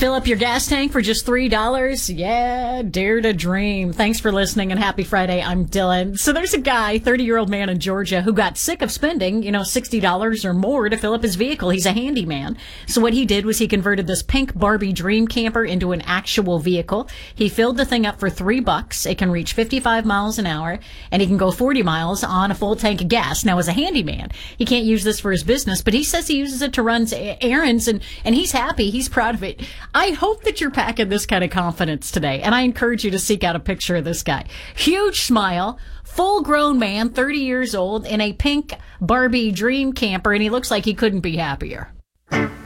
Fill up your gas tank for just $3? Yeah, dare to dream. Thanks for listening and happy Friday. I'm Dylan. So there's a guy, 30-year-old man in Georgia, who got sick of spending, $60 or more to fill up his vehicle. He's a handyman. So what he did was he converted this pink Barbie dream camper into an actual vehicle. He filled the thing up for $3. It can reach 55 miles an hour, and he can go 40 miles on a full tank of gas. Now, as a handyman, he can't use this for his business, but he says he uses it to run errands, and he's happy. He's proud of it. I hope that you're packing this kind of confidence today, and I encourage you to seek out a picture of this guy. Huge smile, full-grown man, 30 years old, in a pink Barbie dream camper, and he looks like he couldn't be happier.